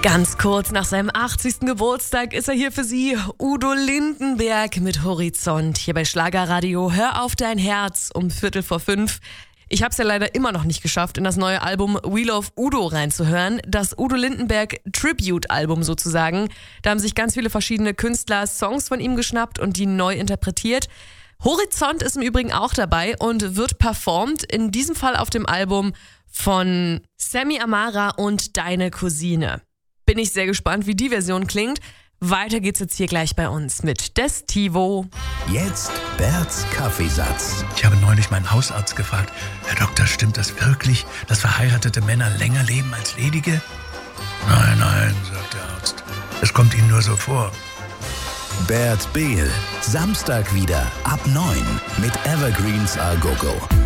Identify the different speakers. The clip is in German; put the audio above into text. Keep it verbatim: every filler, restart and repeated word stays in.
Speaker 1: Ganz kurz nach seinem achtzigsten Geburtstag ist er hier für Sie, Udo Lindenberg mit Horizont. Hier bei Schlagerradio Hör auf dein Herz um Viertel vor fünf. Ich habe es ja leider immer noch nicht geschafft, in das neue Album We Love Udo reinzuhören. Das Udo Lindenberg Tribute-Album sozusagen. Da haben sich ganz viele verschiedene Künstler Songs von ihm geschnappt und die neu interpretiert. Horizont ist im Übrigen auch dabei und wird performt, in diesem Fall auf dem Album von Sammy Amara und Deine Cousine. Bin ich sehr gespannt, wie die Version klingt. Weiter geht's jetzt hier gleich bei uns mit Destivo.
Speaker 2: Jetzt Berts Kaffeesatz.
Speaker 3: Ich habe neulich meinen Hausarzt gefragt, Herr Doktor, stimmt das wirklich, dass verheiratete Männer länger leben als ledige? Nein, nein, sagt der Arzt. Es kommt Ihnen nur so vor.
Speaker 2: Bert Behl, Samstag wieder ab neun mit Evergreens A Go Go.